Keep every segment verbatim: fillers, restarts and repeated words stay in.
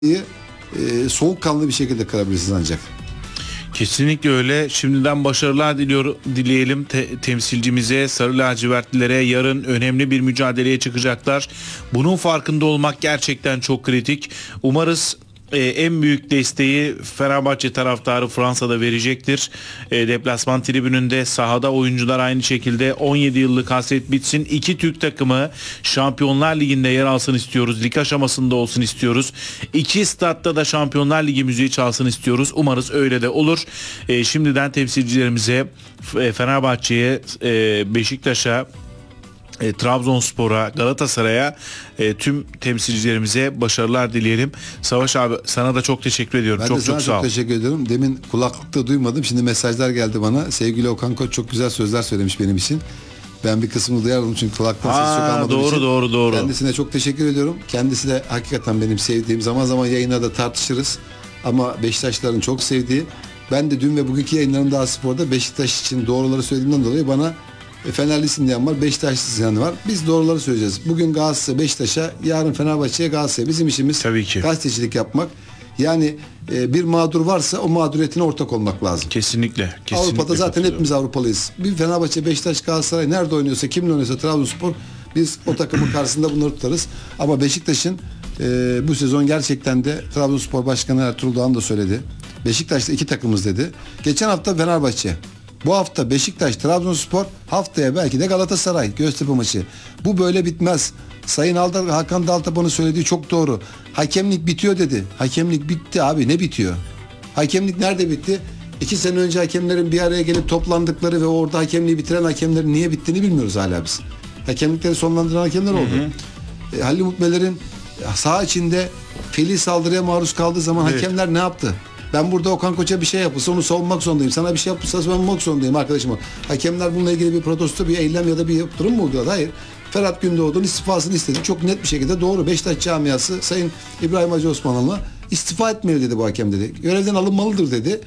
e, soğukkanlı bir şekilde kırabilirsiniz ancak. Kesinlikle öyle. Şimdiden başarılar diliyor, dileyelim te- temsilcimize, sarı lacivertlilere. Yarın önemli bir mücadeleye çıkacaklar. Bunun farkında olmak gerçekten çok kritik. Umarız Ee, en büyük desteği Fenerbahçe taraftarı Fransa'da verecektir. Ee, deplasman tribününde, sahada oyuncular aynı şekilde. On yedi yıllık hasret bitsin. İki Türk takımı Şampiyonlar Ligi'nde yer alsın istiyoruz. Lig aşamasında olsun istiyoruz. İki statta da Şampiyonlar Ligi müziği çalsın istiyoruz. Umarız öyle de olur. Ee, şimdiden temsilcilerimize, Fenerbahçe'ye, Beşiktaş'a, E, Trabzonspor'a, Galatasaray'a, e, tüm temsilcilerimize başarılar dileyelim. Savaş abi, sana da çok teşekkür ediyorum. Ben çok de sana çok sağ ol. Çok teşekkür ediyorum. Demin kulaklıkta duymadım. Şimdi mesajlar geldi bana. Sevgili Okan Koç çok güzel sözler söylemiş benim için. Ben bir kısmını duyardım çünkü kulaktan sesi çok almadığım doğru, için. Doğru doğru Kendisine çok teşekkür ediyorum. Kendisi de hakikaten benim sevdiğim. Zaman zaman yayınlarda tartışırız. Ama Beşiktaşların çok sevdiği. Ben de dün ve bugünkü yayınlarımda A-Spor'da Beşiktaş için doğruları söylediğimden dolayı bana E, Fenerlisin diyen var, Beşiktaşlısın diyen var. Biz doğruları söyleyeceğiz. Bugün Galatasaray Beşiktaş'a, yarın Fenerbahçe'ye, Galatasaray. Bizim işimiz tabii ki gazetecilik yapmak. Yani e, bir mağdur varsa o mağduriyetine ortak olmak lazım. Kesinlikle. kesinlikle Avrupa'da zaten hepimiz Avrupalıyız. Bir Fenerbahçe, Beşiktaş, Galatasaray nerede oynuyorsa, kimle oynuyorsa Trabzonspor, biz o takımın karşısında bunları tutarız. Ama Beşiktaş'ın e, bu sezon gerçekten de Trabzonspor Başkanı Ertuğrul Doğan da söyledi. Beşiktaş'ta iki takımız dedi. Geçen hafta Fenerbahçe. Bu hafta Beşiktaş, Trabzonspor, haftaya belki de Galatasaray, Göztepe maçı. Bu böyle bitmez. Sayın Aldar, Hakan Daltaban'ın söylediği çok doğru. Hakemlik bitiyor dedi. Hakemlik bitti abi, ne bitiyor? Hakemlik nerede bitti? İki sene önce hakemlerin bir araya gelip toplandıkları ve orada hakemliği bitiren hakemlerin niye bittiğini bilmiyoruz hala biz. Hakemlikleri sonlandıran hakemler oldu. Hı hı. E, Halil Mutmeler'in saha içinde feli saldırıya maruz kaldığı zaman evet, hakemler ne yaptı? Ben burada Okan Koç'a bir şey yapılsa onu savunmak zorundayım. Sana bir şey yapılsa savunmak zorundayım arkadaşım. Hakemler bununla ilgili bir protesto, bir eylem ya da bir durum mu uyguladı? Hayır. Ferhat Gündoğdu'nun istifasını istedi. Çok net bir şekilde doğru. Beşiktaş camiası Sayın İbrahim Hacı Osmanoğlu'na istifa etmeli dedi bu hakem dedi. Görevden alınmalıdır dedi.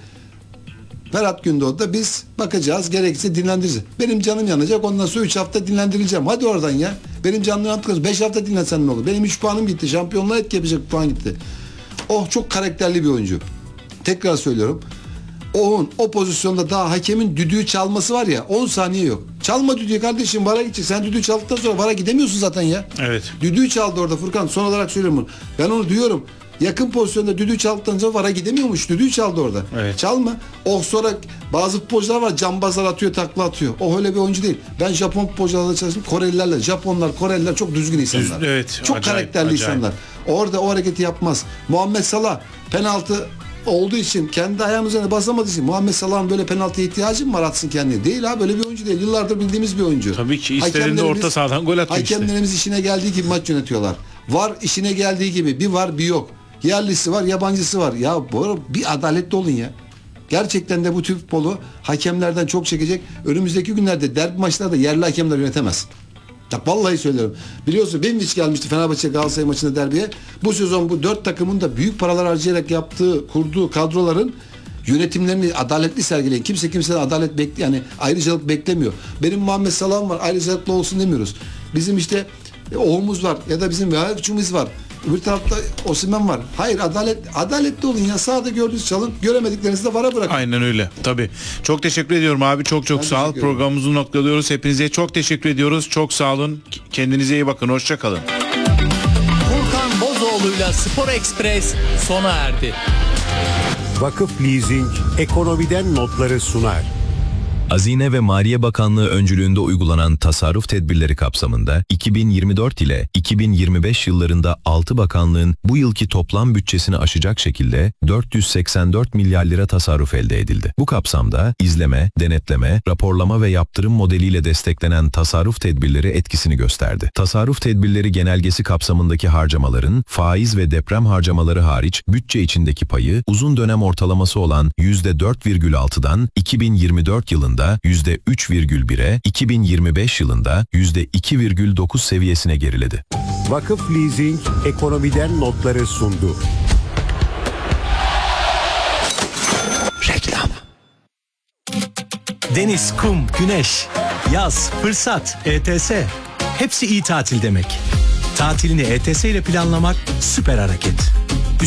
Ferhat Gündoğdu da biz bakacağız, gerekirse dinlendireceğiz. Benim canım yanacak, ondan sonra üç hafta dinlendirileceğim. Hadi oradan ya. Benim canım yanacak. beş hafta dinlensen ne olur? Benim üç puanım gitti. Şampiyonluğa etki yapacak puan gitti. Oh, çok karakterli bir oyuncu. Tekrar söylüyorum. O'nun o pozisyonda daha hakemin düdüğü çalması var ya, on saniye yok. Çalma düdüğü kardeşim, vara gidecek. Sen düdüğü çaldıktan sonra vara gidemiyorsun zaten ya. Evet. Düdüğü çaldı orada Furkan. Son olarak söylüyorum bunu. Ben onu duyuyorum. Yakın pozisyonda düdüğü çaldıktan sonra vara gidemiyormuş. Düdüğü çaldı orada. Evet. Çalma. Oh, sonra bazı futbolcular var, cambazlar atıyor, takla atıyor. O öyle bir oyuncu değil. Ben Japon futbolcularla çalıştım. Korelilerle. Japonlar, Koreliler çok düzgün insanlar. Düz, evet. Çok acayip, karakterli acayip insanlar. Orada o hareketi yapmaz. Muhammed Salah penaltı olduğu için, kendi ayağının üzerine basamadığı için Muhammed Salah'ın böyle penaltıya ihtiyacı mı var, atsın kendini? Değil ha, böyle bir oyuncu değil. Yıllardır bildiğimiz bir oyuncu. Tabii ki istediğinde orta sahadan gol atıyor işte. Hakemlerimiz işine geldiği gibi maç yönetiyorlar. Var işine geldiği gibi, bir var bir yok. Yerlisi var, yabancısı var. Ya bu bir adaletli olun ya. Gerçekten de bu Türk futbolu hakemlerden çok çekecek. Önümüzdeki günlerde derbi maçlarda yerli hakemler yönetemez. Bak vallahi söylüyorum. Biliyorsun Benviç gelmişti Fenerbahçe Galatasaray maçında derbiye. Bu sezon bu dört takımın da büyük paralar harcayarak yaptığı, kurduğu kadroların yönetimlerini adaletli sergileyin. Kimse kimseden adalet bekle, yani ayrıcalık beklemiyor. Benim Muhammed Salah'ım var, ayrıcalıklı olsun demiyoruz. Bizim işte Oğumuz var ya da bizim Vahapçımız var. Öbür tarafta Osimhen var. Hayır, adalet adaletli olun ya. Sağda gördüğünüz çalın. Göremediklerinizi de vara bırakın. Aynen öyle. Tabii. Çok teşekkür ediyorum abi. Çok çok ben sağ ol. Programımızı noktalıyoruz. Hepinize çok teşekkür ediyoruz. Çok sağ olun. Kendinize iyi bakın. Hoşça kalın. Furkan Bozoğlu'yla Spor Express sona erdi. Vakıf Leasing ekonomiden notları sunar. Hazine ve Maliye Bakanlığı öncülüğünde uygulanan tasarruf tedbirleri kapsamında iki bin yirmi dört ile iki bin yirmi beş yıllarında altı bakanlığın bu yılki toplam bütçesini aşacak şekilde dört yüz seksen dört milyar lira tasarruf elde edildi. Bu kapsamda izleme, denetleme, raporlama ve yaptırım modeliyle desteklenen tasarruf tedbirleri etkisini gösterdi. Tasarruf tedbirleri genelgesi kapsamındaki harcamaların faiz ve deprem harcamaları hariç bütçe içindeki payı uzun dönem ortalaması olan yüzde dört virgül altıdan iki bin yirmi dört yılında yüzde üç virgül bire, iki bin yirmi beş yılında yüzde iki virgül dokuz seviyesine geriledi. Vakıf Leasing ekonomiden notları sundu. Reklam. Deniz, kum, güneş, yaz, fırsat, E T S. Hepsi iyi tatil demek. Tatilini E T S ile planlamak süper hareket.